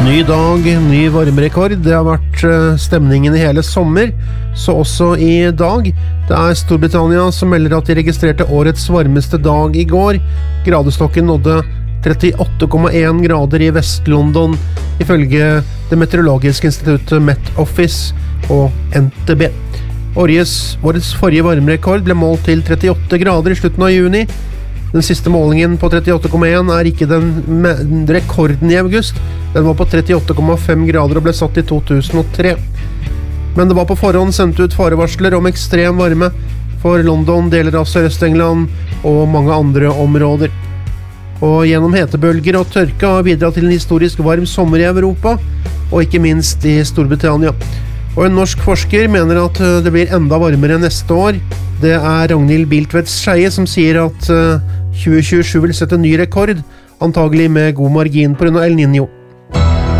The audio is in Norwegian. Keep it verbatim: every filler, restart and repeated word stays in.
Ny dag, ny varmerekord. Det har vært stemningen i hele sommer, så også i dag. Det er Storbritannia som melder at de registrerte årets varmeste dag i går. Gradestokken nådde trettiåtte komma en grader i Vest-London, ifølge det meteorologiske instituttet Met Office og N T B. Årets, årets forrige varmerekord ble målt til trettiåtte grader i slutten av juni. Den siste målingen på trettiåtte komma en er ikke den rekorden i august. Den var på trettiåtte komma fem grader og ble satt i to tusen og tre. Men det var på forhånd sendt ut farevarsler om ekstrem varme for London, deler av Sørøst-England og mange andre områder. Og gjennom hetebølger og tørke har bidratt til en historisk varm sommer i Europa, og ikke minst i Storbritannia. Og en norsk forsker mener at det blir enda varmere neste år. Det er Ragnhild Biltvedts Skeie som sier at tjue tjuesju vil sette ny rekord, antagelig med god margin på grunn av El Niño.